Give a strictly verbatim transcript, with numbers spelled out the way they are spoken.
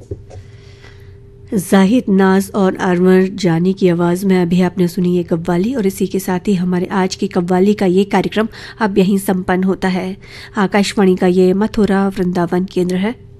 जाहिद, नाज और अरमर जानी की आवाज़ में अभी आपने सुनी ये कव्वाली, और इसी के साथ ही हमारे आज की कव्वाली का ये कार्यक्रम अब यहीं संपन्न होता है। आकाशवाणी का ये मथुरा वृंदावन केंद्र है।